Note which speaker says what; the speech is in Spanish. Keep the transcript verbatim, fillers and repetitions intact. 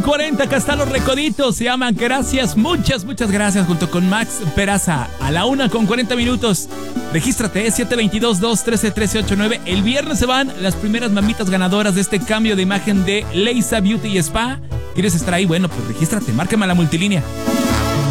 Speaker 1: cuarenta, acá están los recoditos. Se llaman Gracias, muchas, muchas gracias. Junto con Max Peraza. A la una con cuarenta minutos. Regístrate, siete dos dos, dos uno tres, uno tres ocho nueve. El viernes se van las primeras mamitas ganadoras de este cambio de imagen de Leisa Beauty y Spa. ¿Quieres estar ahí? Bueno, pues regístrate, márcame a la multilínea